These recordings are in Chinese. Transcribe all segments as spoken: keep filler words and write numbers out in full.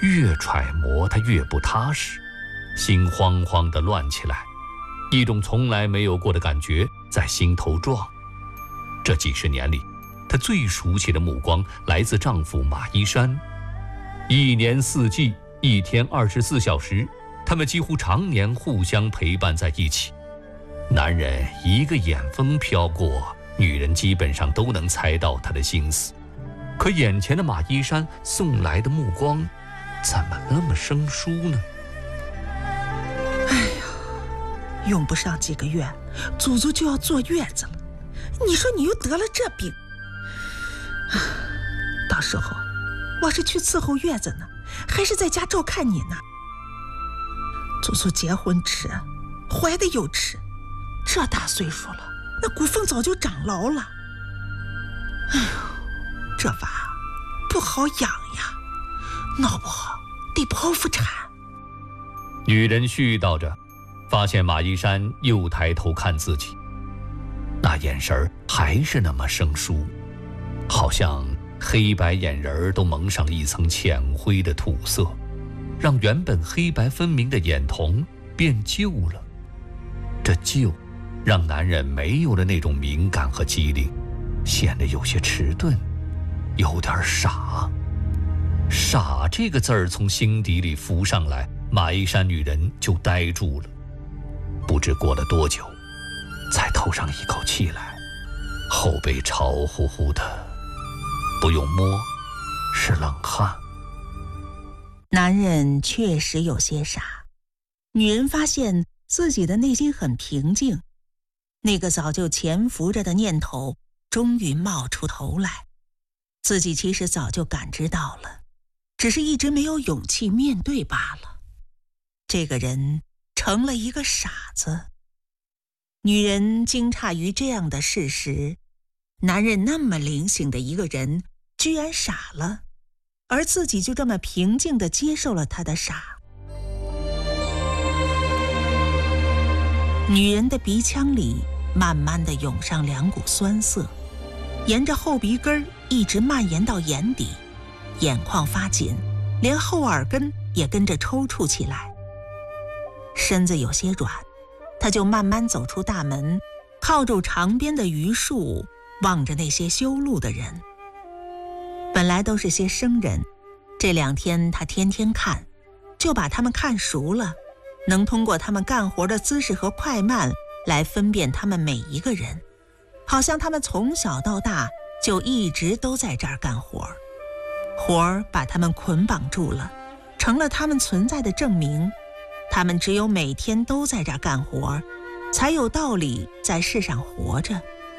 越揣摩他越不踏实，心慌慌地乱起来，一种从来没有过的感觉在心头撞。这几十年里，她最熟悉的目光来自丈夫马一山。一年四季，一天二十四小时，他们几乎常年互相陪伴在一起。男人一个眼风飘过，女人基本上都能猜到他的心思。可眼前的马一山送来的目光，怎么那么生疏呢？ 哎呀，用不上几个月，祖祖就要坐月子了。你说你又得了这病，到时候我是去伺候月子呢，还是在家照看你呢？祖祖结婚迟，怀的又迟，这大岁数了，那骨缝早就长牢了。哎呦，这娃不好养呀，闹不好得剖腹产。 女人絮叨着，发现马一山又抬头看自己，那眼神还是那么生疏，好像黑白眼仁都蒙上了一层浅灰的土色，让原本黑白分明的眼瞳变旧了。这旧让男人没有了那种敏感和机灵，显得有些迟钝，有点傻。傻这个字儿从心底里浮上来，马一山女人就呆住了。不知过了多久，才透上一口气来，后背潮乎乎的，不用摸，是冷汗。 男人确实有些傻，女人发现自己的内心很平静，那个早就潜伏着的念头终于冒出头来。自己其实早就感知到了，只是一直没有勇气面对罢了。这个人成了一个傻子。女人惊诧于这样的事实，男人那么灵醒的一个人居然傻了，而自己就这么平静地接受了他的傻。女人的鼻腔里慢慢地涌上两股酸涩，沿着后鼻根一直蔓延到眼底，眼眶发紧，连后耳根也跟着抽搐起来。身子有些软，他就慢慢走出大门，靠住长边的榆树，望着那些修路的人。本来都是些生人，这两天他天天看，就把他们看熟了，能通过他们干活的姿势和快慢来分辨他们每一个人，好像他们从小到大就一直都在这儿干活，活儿把他们捆绑住了，成了他们存在的证明。他们只有每天都在这儿干活，才有道理在世上活着。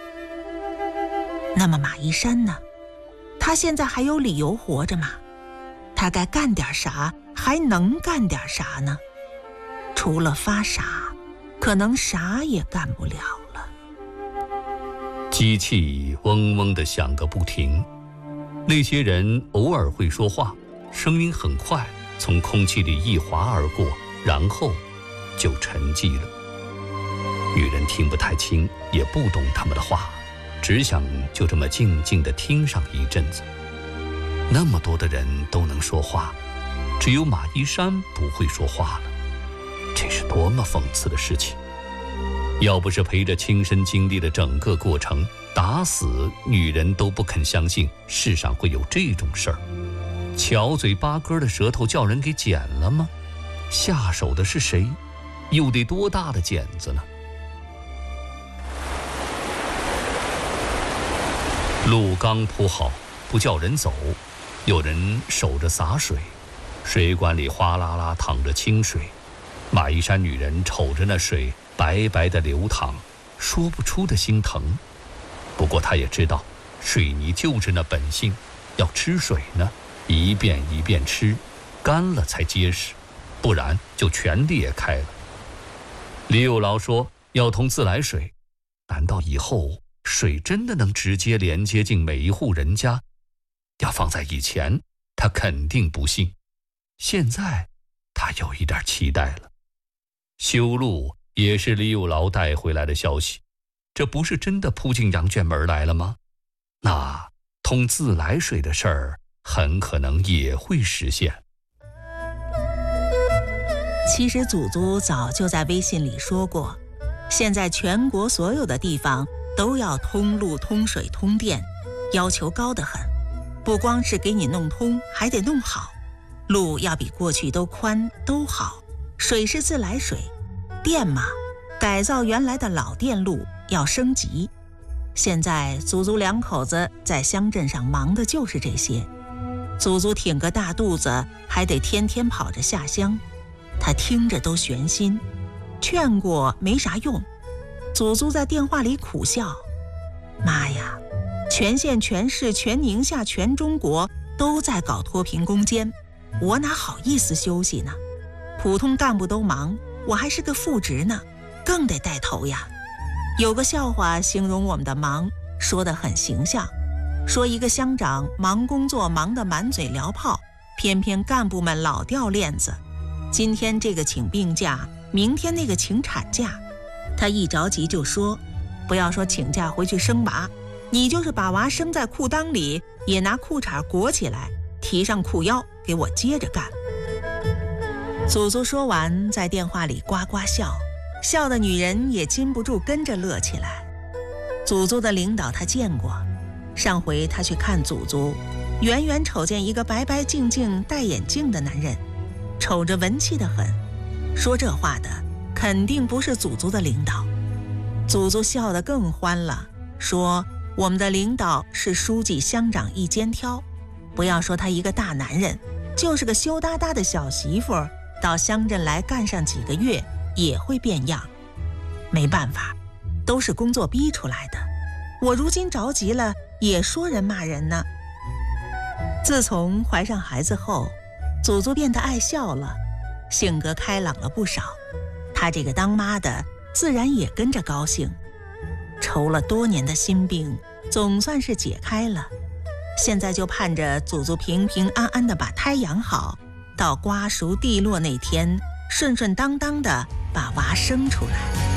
那么马一山呢？他现在还有理由活着吗？他该干点啥，还能干点啥呢？除了发傻，可能啥也干不了了。 机器嗡嗡地响个不停，那些人偶尔会说话，声音很快，从空气里一划而过，然后就沉寂了。女人听不太清，也不懂他们的话，只想就这么静静地听上一阵子。那么多的人都能说话，只有马一山不会说话了，这是多么讽刺的事情！要不是陪着亲身经历了整个过程，打死女人都不肯相信世上会有这种事儿。巧嘴八哥的舌头叫人给剪了吗？下手的是谁？又得多大的剪子呢？路刚铺好，不叫人走，有人守着洒水，水管里哗啦啦淌着清水。马一山女人瞅着那水白白的流淌，说不出的心疼。不过她也知道，水泥就是那本性，要吃水呢，一遍一遍吃，干了才结实，不然就全裂开了。李有劳说要通自来水，难道以后水真的能直接连接进每一户人家？要放在以前，他肯定不信。现在他有一点期待了。修路也是李有劳带回来的消息，这不是真的扑进羊圈门来了吗？那通自来水的事儿很可能也会实现。 其实祖祖早就在微信里说过，现在全国所有的地方都要通路、通水、通电，要求高得很。不光是给你弄通，还得弄好。路要比过去都宽都好，水是自来水，电嘛，改造原来的老电路要升级。现在祖祖两口子在乡镇上忙的就是这些。祖祖挺个大肚子，还得天天跑着下乡，他听着都悬心，劝过没啥用。祖祖在电话里苦笑：妈呀，全县全市全宁夏全中国都在搞脱贫攻坚，我哪好意思休息呢？普通干部都忙，我还是个副职呢，更得带头呀。有个笑话形容我们的忙，说得很形象，说一个乡长忙工作忙得满嘴燎炮，偏偏干部们老掉链子，今天这个请病假，明天那个请产假。他一着急就说，不要说请假回去生娃，你就是把娃生在裤裆里，也拿裤衩裹起来，提上裤腰，给我接着干。祖祖说完，在电话里呱呱笑，笑的女人也禁不住跟着乐起来。祖祖的领导他见过，上回他去看祖祖，远远瞅见一个白白净净戴眼镜的男人，瞅着文气得很，说这话的肯定不是祖祖的领导。祖祖笑得更欢了，说我们的领导是书记乡长一肩挑，不要说他一个大男人，就是个羞答答的小媳妇儿，到乡镇来干上几个月也会变样。没办法，都是工作逼出来的，我如今着急了也说人骂人呢。自从怀上孩子后，祖祖变得爱笑了，性格开朗了不少，她这个当妈的自然也跟着高兴。愁了多年的心病总算是解开了，现在就盼着祖祖平平安安的把胎养好，到瓜熟蒂落那天顺顺当当的把娃生出来。